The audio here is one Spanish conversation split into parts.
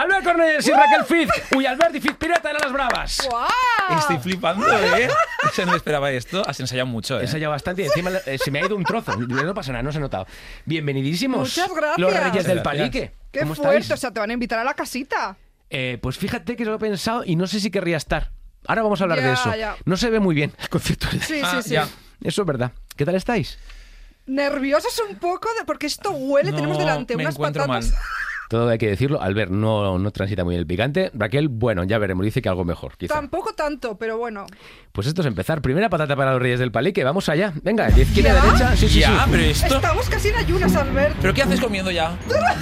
Albert Cornellers y Raquel Fiz. Uy, Albert y Fiz Pireta eran las bravas. ¡Guau! Estoy flipando, ¿eh? Se no me esperaba esto. Has ensayado mucho, ¿eh? He ensayado bastante y encima se me ha ido un trozo. No pasa nada, no se ha notado. Bienvenidísimos. Muchas gracias. Los Reyes del Gracias. Palique. ¡Qué ¿Cómo fuerte! estáis? O sea, te van a invitar a la casita. Pues fíjate que lo he pensado y no sé si querría estar. Ahora vamos a hablar de Ya, eso. ya. No se ve muy bien el concierto. Sí, Ah, sí, sí. ya. Eso es verdad. ¿Qué tal estáis? Nerviosos un poco porque esto huele. No, Tenemos delante me unas encuentro patatas. mal. Todo hay que decirlo. Albert no transita muy el picante. Raquel, bueno, ya veremos. Dice que algo mejor, quizá. Tampoco tanto, pero bueno. Pues esto es empezar. Primera patata para los Reyes del Palique. Vamos allá. Venga, de izquierda a ¿Ya? derecha. Sí, sí, Ya, sí. pero esto... Estamos casi en ayunas, Albert. ¿Pero qué haces comiendo ya?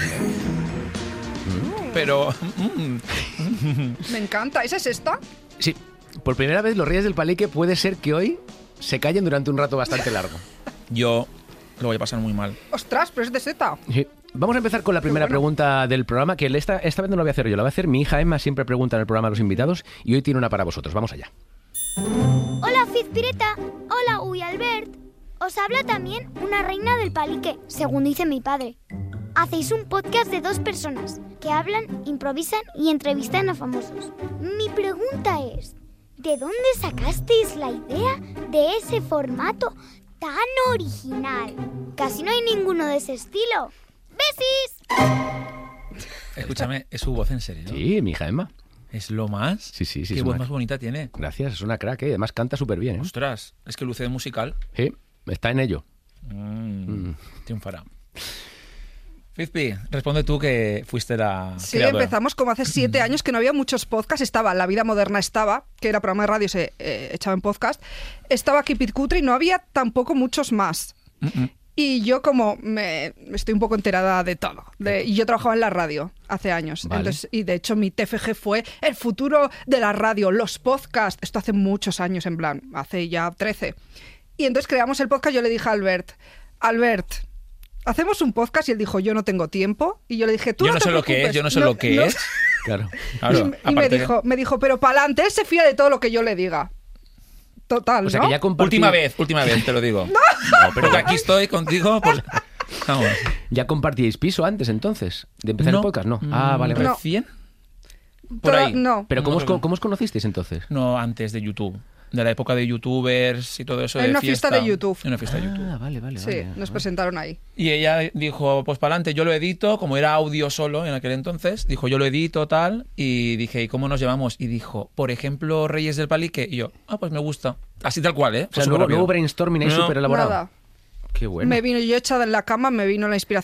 Pero... Me encanta. ¿Esa es esta? Sí. Por primera vez los Reyes del Palique puede ser que hoy se callen durante un rato bastante largo. Yo lo voy a pasar muy mal. Ostras, pero es de seta. Sí. Vamos a empezar con la primera bueno. pregunta del programa, que esta vez no la voy a hacer yo, la va a hacer mi hija Emma, siempre pregunta en el programa a los invitados, y hoy tiene una para vosotros. Vamos allá. Hola Fizpireta, hola Uy Albert. Os habla también una reina del palique, según dice mi padre. Hacéis un podcast de 2 personas que hablan, improvisan y entrevistan a famosos. Mi pregunta es, ¿de dónde sacasteis la idea de ese formato tan original? Casi no hay ninguno de ese estilo. ¡Besis! Escúchame, ¿es su voz en serio? Sí, mi hija Emma. ¿Es lo más? Sí, Qué es voz una- más bonita tiene. Gracias, es una crack, además canta súper bien. Ostras, es que luce de musical. Sí, está en ello. Triunfará. Fizpi, responde tú que fuiste la Sí, creadora. empezamos como hace 7 años que no había muchos podcasts. Estaba La Vida Moderna, que era programa de radio, se echaba en podcast. Estaba Keep It Cutre y no había tampoco muchos más. Y yo como me estoy un poco enterada de todo. Y yo trabajaba en la radio hace años. Vale. Entonces, y de hecho mi TFG fue el futuro de la radio, los podcasts. Esto hace muchos años, en plan, hace ya 13. Y entonces creamos el podcast. Yo le dije a Albert, hacemos un podcast, y él dijo, yo no tengo tiempo. Y yo le dije, tú Yo no no te sé lo que preocupes. es, yo no sé lo que no. es. Claro. Claro, Y aparte- me dijo, pero para adelante, él se fía de todo lo que yo le diga. Total, O sea ¿no? que ya compartí, Última vez, te lo digo. No, pero que aquí estoy contigo, pues... Vamos. ¿Ya compartíais piso antes entonces? ¿De empezar el podcast? No. Ah, vale, vale. No. ¿Recién? Por ahí. No. Pero ¿cómo, No, os, ¿cómo os conocisteis entonces? No, antes de YouTube. De la época de youtubers y todo eso. En de una fiesta de YouTube. En una fiesta de YouTube. Ah, vale, vale. Sí, vale, nos vale. presentaron ahí. Y ella dijo, pues para adelante, yo lo edito, como era audio solo en aquel entonces, dijo, yo lo edito, tal, y dije, ¿y cómo nos llevamos? Y dijo, por ejemplo, Reyes del Palique, y yo, pues me gusta. Así tal cual, ¿eh? O sea, luego brainstorming ahí No, súper elaborado. Nada. Qué bueno. Me vino yo echada en la cama, me vino la inspiración